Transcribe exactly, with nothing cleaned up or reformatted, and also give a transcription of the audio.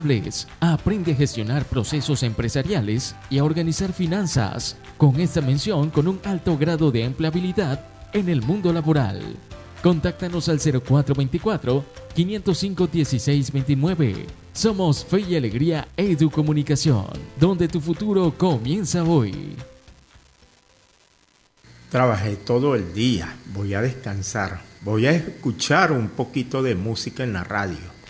Aprende a gestionar procesos empresariales y a organizar finanzas, con esta mención con un alto grado de empleabilidad en el mundo laboral. Contáctanos al cero cuatro veinticuatro, quinientos cinco, dieciséis veintinueve. Somos Fe y Alegría Educomunicación, donde tu futuro comienza hoy. Trabajé todo el día, voy a descansar, voy a escuchar un poquito de música en la radio.